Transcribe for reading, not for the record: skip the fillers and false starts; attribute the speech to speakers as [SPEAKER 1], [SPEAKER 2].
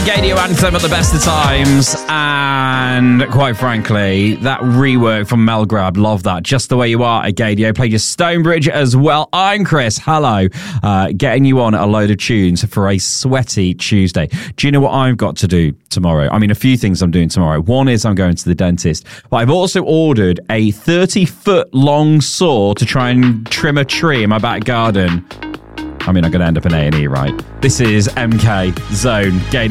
[SPEAKER 1] Gadio anthem at the best of times, and quite frankly, that rework from Mel Grab, love that. Just the Way You Are at Gadio. Played your Stonebridge as well. I'm Chris, hello, getting you on a load of tunes for a sweaty Tuesday. Do you know what I've got to do tomorrow? I mean, a few things I'm doing tomorrow. One is I'm going to the dentist, but I've also ordered a 30-foot long saw to try and trim a tree in my back garden. I mean, I'm going to end up in A&E, right? This is MK Zone Gadio.